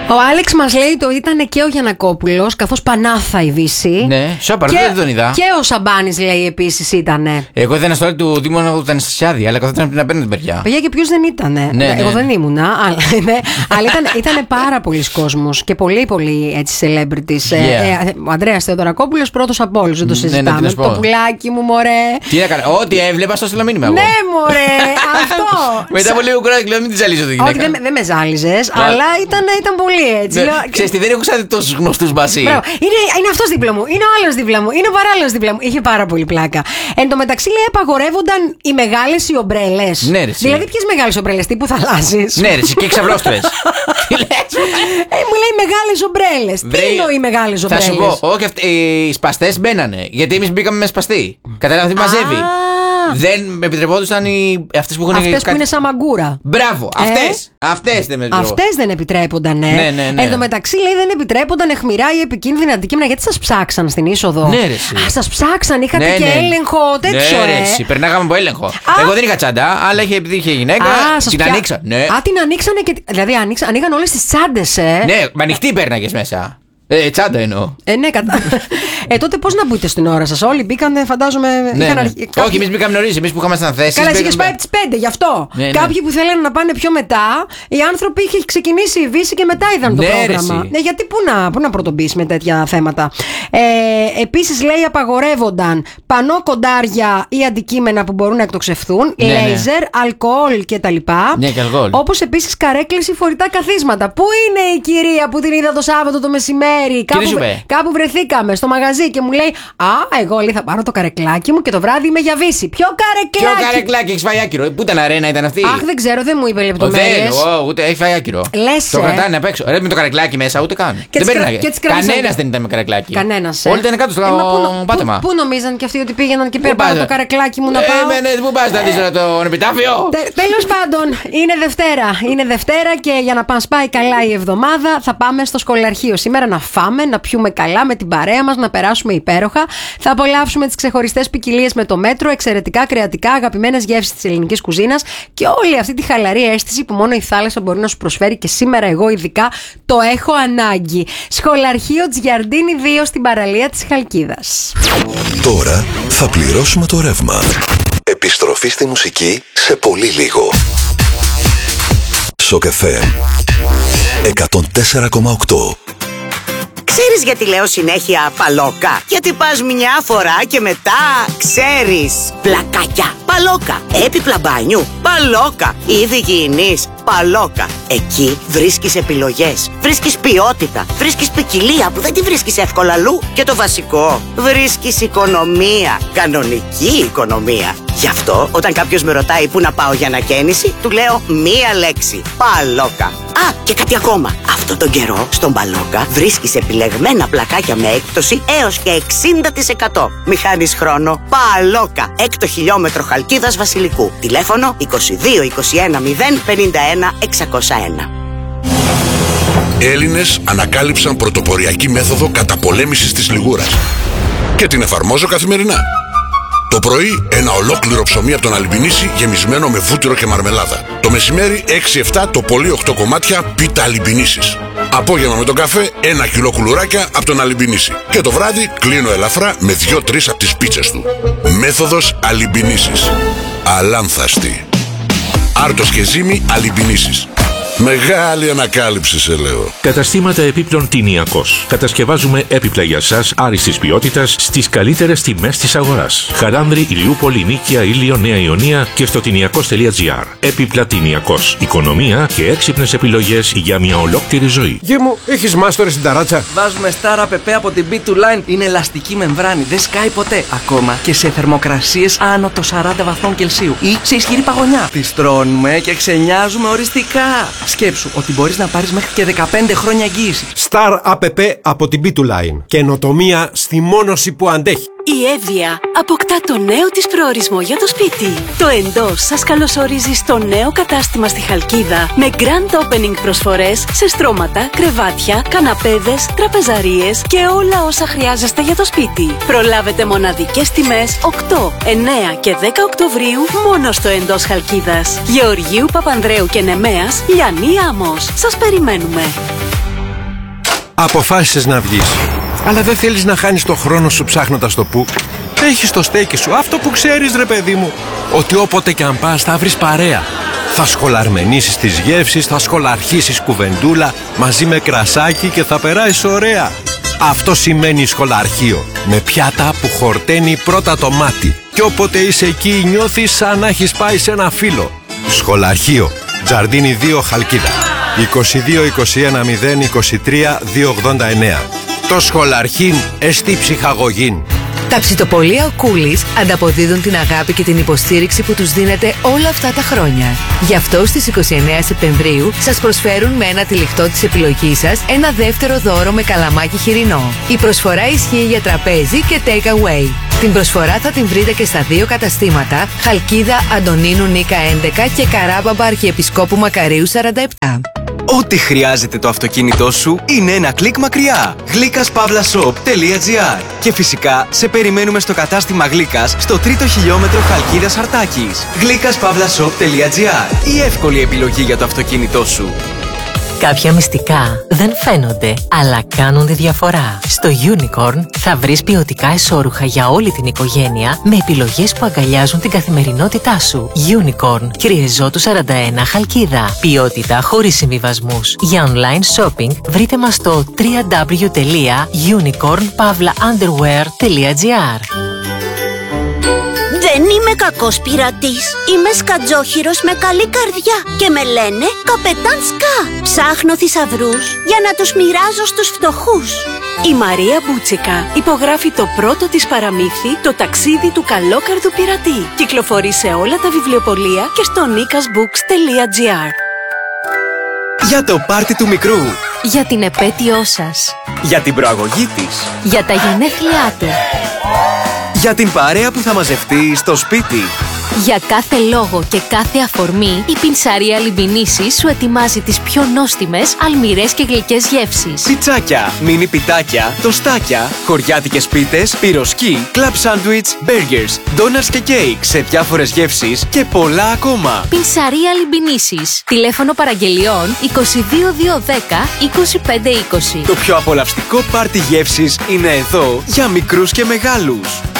Ο Άλεξ μας λέει το ήταν και ο Γιαννακόπουλος, καθώς Πανάθα η Δύση. Ναι, σόπαρ, δεν τον είδα. Και ο Σαμπάνης λέει επίσης ήτανε. Εγώ είδα ένα story του Δήμου που ήταν στη Σιάδη, αλλά καθόταν να παίρνει την παιδιά. Παιδιά, και ποιος δεν ήτανε. Ναι, Εγώ ναι. δεν ήμουνα, αλλά ήταν πάρα πολλοί κόσμος και πολύ έτσι celebrities. Yeah. Ο Ανδρέας Θεοδωρακόπουλος πρώτος από όλους, δεν το συζητάμε. Ναι, Το πουλάκι μου, μωρέ. Τι έκανα, ό,τι έβλεπα στο στείλω μήνυμα. Ναι, μωρέ, αυτό. Μετά από λίγο κουράκι, λέω μην τη ζαλίζω τη γυναίκα. Όχι, δεν με ζάλιζες, αλλά ήταν πολύ έτσι. Ξέρεις τι, δεν έχω ξαναδεί τόσους γνωστούς μαζί. Είναι αυτός δίπλα μου, είναι ο άλλος δίπλα μου, είναι ο παράλληλος δίπλα μου. Είχε πάρα πολύ πλάκα. Εν τω μεταξύ, λέει, απαγορεύονταν οι μεγάλες οι ομπρέλες. Ναι, ρε, δηλαδή, ποιες μεγάλες ομπρέλες, τύπου θαλάσσης. Ναι, ρε, και ξαβλώστρες. Τι λες? Μου λέει μεγάλες ομπρέλες. Τι εννοεί μεγάλες ομπρέλες? Θα σου πω, όχι, οι σπαστές μπαίνανε. Γιατί εμείς μπήκαμε με σπαστή. Κατάλαβα τι μαζεύει. Δεν επιτρεπόντουσαν αυτές που έχουν. Αυτές που είναι σαν μαγκούρα. Μπράβο, αυτές δεν με επιτρεπόντουσαν. Αυτές δεν επιτρέπονταν, Ναι. Εν τω μεταξύ, λέει, δεν επιτρέπονταν αιχμηρά ή επικίνδυνα αντικείμενα. Γιατί σας ψάξαν στην είσοδο? Ναι, ρε. Σας ψάξαν, είχατε και έλεγχο τέτοιο, Ναι, ρε, περνάγαμε από έλεγχο. Εγώ δεν είχα τσάντα, αλλά επειδή είχε γυναίκα. Την ανοίξαν. Ναι. Την ανοίξανε και. Δηλαδή, ανοίγαν όλες τις τσάντες, Ναι, μα ανοιχτή πέρναγες μέσα. Τσάντα εννοώ. Ναι, τότε πώς να μπείτε στην ώρα σας? Όλοι μπήκαν, φαντάζομαι. Όχι, εμείς μπήκαμε νωρίς, εμείς που είχαμε σαν θέσεις. Καλά, εσύ είχες πάει από τις 5, γι' αυτό. Ναι. Κάποιοι που θέλανε να πάνε πιο μετά, οι άνθρωποι είχε ξεκινήσει η Βύση και μετά είδαν το πρόγραμμα. Γιατί πού να πρωτομπείς με τέτοια θέματα. Επίσης, λέει, απαγορεύονταν πανό κοντάρια ή αντικείμενα που μπορούν να εκτοξευθούν, λέιζερ, αλκοόλ κτλ. Όπως επίσης καρέκλες ή φορητά καθίσματα. Πού είναι η κυρία που την είδα το Σάββατο το μεσημέρι? Κάπου βρεθήκαμε στο μαγαζί και μου λέει: εγώ λέει, θα πάρω το καρεκλάκι μου και το βράδυ είμαι για Βύση. Ποιο καρεκλάκι? Ποιο καρεκλάκι, έχεις φάει άκυρο? Πού ήταν, αρένα ήταν αυτή? Αχ, δεν ξέρω, δεν μου είπε λεπτομέρειες. Ούτε έχει φάει άκυρο. Λες, το κρατάνε απ' έξω. Με το καρεκλάκι μέσα, ούτε καν. Κανένας δεν ήταν με καρεκλάκι. Κανένας. Όλοι ήταν κάτω στο πάτωμα. Πού νομίζαν και αυτοί ότι πήγαιναν και πήραν το καρεκλάκι μου να πάω? Πού πας να δεις τον επιτάφιο? Τέλος πάντων, είναι Δευτέρα και για να μας πάει καλά η εβδομάδα θα πάμε στο σχολαρχείο σήμερα να φάμε, να πιούμε καλά με την παρέα μας, να περάσουμε υπέροχα. Θα απολαύσουμε τις ξεχωριστές ποικιλίες με το μέτρο, εξαιρετικά κρεατικά, αγαπημένες γεύσεις της ελληνικής κουζίνας και όλη αυτή τη χαλαρή αίσθηση που μόνο η θάλασσα μπορεί να σου προσφέρει και σήμερα εγώ ειδικά το έχω ανάγκη. Σχολαρχείο Τζιαρντίνη 2 στην παραλία της Χαλκίδας. Τώρα θα πληρώσουμε το ρεύμα. Επιστροφή στη μουσική σε πολύ λίγο. Σοκ FM 104,8. Ξέρεις γιατί λέω συνέχεια παλόκα? Γιατί πας μια φορά και μετά ξέρεις. Πλακάκια, παλόκα. Έπιπλα μπάνιου, παλόκα. Είδη υγιεινής, παλόκα. Εκεί βρίσκεις επιλογές, βρίσκεις ποιότητα, βρίσκεις ποικιλία που δεν τη βρίσκεις εύκολα αλλού. Και το βασικό, βρίσκεις οικονομία, κανονική οικονομία. Γι' αυτό όταν κάποιος με ρωτάει πού να πάω για ανακαίνιση, του λέω μία λέξη, παλόκα. Και κάτι ακόμα. Αυτό τον καιρό στον Παλόκα βρίσκεις επιλεγμένα πλακάκια με έκπτωση έως και 60%. Μη χάνεις χρόνο. Παλόκα. 6 χιλιόμετρο Χαλκίδας Βασιλικού. Τηλέφωνο 22 21 0 51 601. Έλληνες ανακάλυψαν πρωτοποριακή μέθοδο καταπολέμησης της λιγούρας. Και την εφαρμόζω καθημερινά. Το πρωί ένα ολόκληρο ψωμί από τον Αλιμπινίση γεμισμένο με βούτυρο και μαρμελάδα. Το μεσημέρι 6-7 το πολύ 8 κομμάτια πίτα Αλιμπινίσης. Απόγευμα με τον καφέ 1 κιλό κουλουράκια από τον Αλιμπινίση. Και το βράδυ κλείνω ελαφρά με 2-3 από τις πίτσες του. Μέθοδος Αλιμπινίσης. Αλάνθαστη. Άρτος και ζύμη Αλιμπινίσης. Μεγάλη ανακάλυψη, σε λέω. Καταστήματα επίπλων Τηνιακός. Κατασκευάζουμε έπιπλα για σας άριστης ποιότητας στις καλύτερες τιμές της αγοράς. Χαράνδρη, Ηλιούπολη, Νίκαια, Ήλιο, Νέα Ιωνία και στο τηνιακός.gr. Έπιπλα Τηνιακός. Οικονομία και έξυπνες επιλογές για μια ολόκληρη ζωή. Γη μου, έχεις μάστορες στην ταράτσα? Βάζουμε Star APP από την B2Line. Είναι ελαστική μεμβράνη, δεν σκάει ποτέ. Ακόμα και σε θερμοκρασίες άνω των 40 βαθμών Κελσίου ή σε ισχυρή παγωνιά. Τη στρώνουμε και ξενιάζουμε οριστικά. Σκέψου ότι μπορείς να πάρεις μέχρι και 15 χρόνια εγγύηση. Star APP από την B2Line. Καινοτομία στη μόνωση που αντέχει. Η Εύβοια αποκτά το νέο της προορισμό για το σπίτι. Το Εντός σας καλωσορίζει στο νέο κατάστημα στη Χαλκίδα με grand opening προσφορές σε στρώματα, κρεβάτια, καναπέδες, τραπεζαρίες και όλα όσα χρειάζεστε για το σπίτι. Προλάβετε μοναδικές τιμές 8, 9 και 10 Οκτωβρίου μόνο στο Εντός Χαλκίδας. Γεωργίου Παπανδρέου και Νεμέας, Λιανή Άμμος. Σας περιμένουμε. Αποφάσισες να βγεις, αλλά δεν θέλεις να χάνεις το χρόνο σου ψάχνοντας το που. Έχεις το στέκι σου, αυτό που ξέρεις ρε παιδί μου, ότι όποτε κι αν πας θα βρεις παρέα. Θα σχολαρμενήσεις τις γεύσεις, θα σχολαρχίσεις κουβεντούλα μαζί με κρασάκι και θα περάσεις ωραία. Αυτό σημαίνει σχολαρχείο, με πιάτα που χορταίνει πρώτα το μάτι. Και όποτε είσαι εκεί νιώθεις σαν να έχεις πάει σε ένα φύλλο. Σχολαρχείο, Τζαρντίνι 2 Χαλκίδα, 22-21-0-23-289. Το σχολαρχήν εστί ψυχαγωγήν. Τα ψητοπολία ο Κούλης ανταποδίδουν την αγάπη και την υποστήριξη που τους δίνετε όλα αυτά τα χρόνια. Γι' αυτό στις 29 Σεπτεμβρίου σας προσφέρουν με ένα τυλιχτό της επιλογής σας ένα δεύτερο δώρο με καλαμάκι χοιρινό. Η προσφορά ισχύει για τραπέζι και take away. Την προσφορά θα την βρείτε και στα 2 καταστήματα Χαλκίδα Αντωνίνου Νίκα 11 και Καράμπαμπα Αρχιεπισκόπου Μακαρίου 47. Ό,τι χρειάζεται το αυτοκίνητό σου είναι ένα κλικ μακριά. Γλίκας-shop.gr. Και φυσικά σε περιμένουμε στο κατάστημα Γλίκας στο 3ο χιλιόμετρο Χαλκίδας Αρτάκης. Γλίκας-shop.gr. Η εύκολη επιλογή για το αυτοκίνητό σου. Κάποια μυστικά δεν φαίνονται, αλλά κάνουν τη διαφορά. Στο Unicorn θα βρεις ποιοτικά εσώρουχα για όλη την οικογένεια με επιλογές που αγκαλιάζουν την καθημερινότητά σου. Unicorn, Κυριεζώτου 41 Χαλκίδα. Ποιότητα χωρίς συμβιβασμούς. Για online shopping βρείτε μας στο www.unicorn-underwear.gr. Δεν είμαι κακός πειρατής. Είμαι σκατζόχυρος με καλή καρδιά και με λένε Καπετάν Σκά. Ψάχνω θησαυρούς για να τους μοιράζω στους φτωχούς. Η Μαρία Μπούτσικα υπογράφει το πρώτο της παραμύθι, το ταξίδι του καλόκαρδου πειρατή. Κυκλοφορεί σε όλα τα βιβλιοπωλεία και στο nikasbooks.gr. Για το πάρτι του μικρού. Για την επέτειό σας. Για την προαγωγή της. Για τα γενέθλιά του. Για την παρέα που θα μαζευτεί στο σπίτι. Για κάθε λόγο και κάθε αφορμή, η Πινσαρία Λιμπινίσης σου ετοιμάζει τις πιο νόστιμες, αλμυρές και γλυκές γεύσεις. Πιτσάκια, μίνι πιτάκια, τοστάκια, χωριάτικες πίτες, πυροσκή, κλαμπ σάντουιτς, μπέργκερς, ντόνατς και κέικ σε διάφορες γεύσεις και πολλά ακόμα. Πινσαρία Λιμπινίσης. Τηλέφωνο παραγγελιών 22210 2520. Το πιο απολαυστικό πάρτι γεύσης είναι εδώ για μικρούς και μεγάλους.